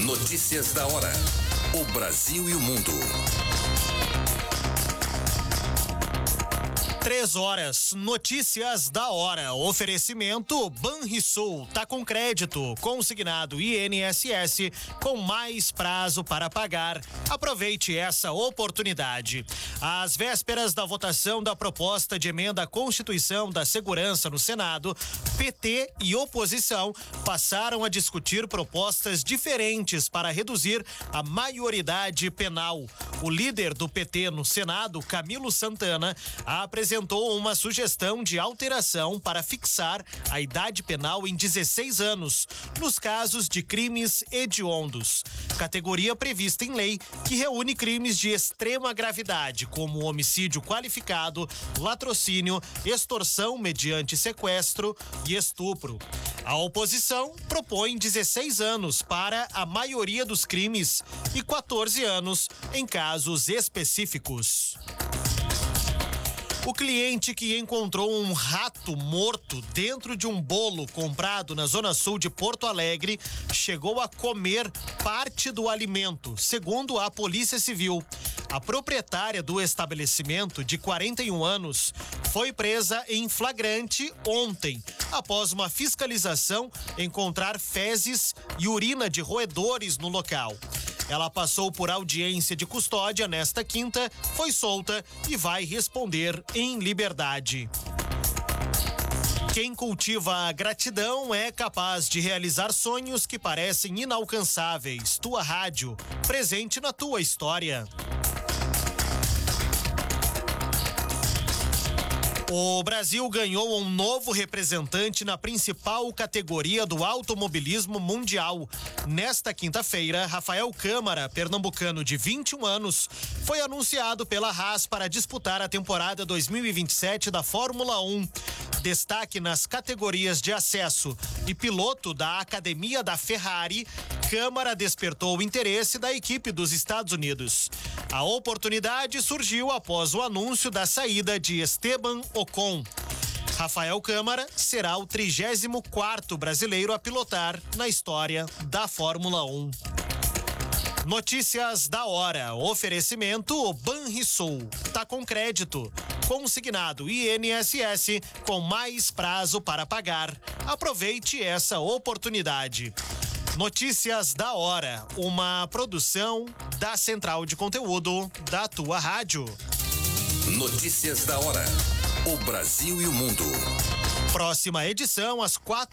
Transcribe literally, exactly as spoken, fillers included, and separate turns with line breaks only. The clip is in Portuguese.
Notícias da hora. O Brasil e o mundo.
Três horas, notícias da hora. Oferecimento Banrisul, tá com crédito, consignado I N S S, com mais prazo para pagar. Aproveite essa oportunidade. Às vésperas da votação da proposta de emenda à Constituição da Segurança no Senado, P T e oposição passaram a discutir propostas diferentes para reduzir a maioridade penal. O líder do P T no Senado, Camilo Santana, apresentou uma sugestão de alteração para fixar a idade penal em dezesseis anos, nos casos de crimes hediondos, categoria prevista em lei que reúne crimes de extrema gravidade, como homicídio qualificado, latrocínio, extorsão mediante sequestro e estupro. A oposição propõe dezesseis anos para a maioria dos crimes e quatorze anos em casos específicos. O cliente que encontrou um rato morto dentro de um bolo comprado na zona sul de Porto Alegre chegou a comer parte do alimento, segundo a Polícia Civil. A proprietária do estabelecimento, de quarenta e um anos, foi presa em flagrante ontem, após uma fiscalização encontrar fezes e urina de roedores no local. Ela passou por audiência de custódia nesta quinta, foi solta e vai responder em liberdade. Quem cultiva a gratidão é capaz de realizar sonhos que parecem inalcançáveis. Tua Rádio, presente na tua história. O Brasil ganhou um novo representante na principal categoria do automobilismo mundial. Nesta quinta-feira, Rafael Câmara, pernambucano de vinte e um anos, foi anunciado pela Haas para disputar a temporada dois mil e vinte e sete da Fórmula um. Destaque nas categorias de acesso e piloto da Academia da Ferrari, Câmara despertou o interesse da equipe dos Estados Unidos. A oportunidade surgiu após o anúncio da saída de Esteban Ocon. Rafael Câmara será o trigésimo quarto brasileiro a pilotar na história da Fórmula um. Notícias da hora. Oferecimento Banrisul. Tá com crédito. Consignado I N S S com mais prazo para pagar. Aproveite essa oportunidade. Notícias da hora. Uma produção da Central de Conteúdo da Tua Rádio.
Notícias da hora. O Brasil e o mundo.
Próxima edição às quatro